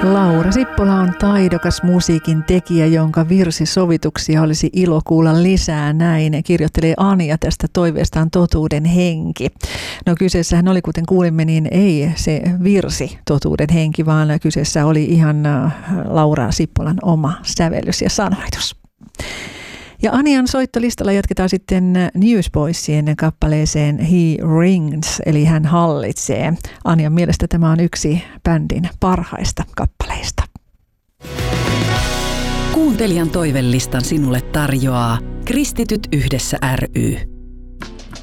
Laura Sippola on taidokas musiikin tekijä, jonka virsisovituksia olisi ilo kuulla lisää. Näin kirjoittelee Anja tästä toiveestaan Totuuden henki. No kyseessähän oli, kuten kuulimme, niin ei se virsi Totuuden henki, vaan kyseessä oli ihan Laura Sippolan oma sävellys ja sanoitus. Ja Anjan soittolistalla jatketaan sitten Newsboysien kappaleeseen He Rings, eli hän hallitsee. Anjan mielestä tämä on yksi bändin parhaista kappaleista. Kuuntelijan toivelistan sinulle tarjoaa Kristityt yhdessä ry.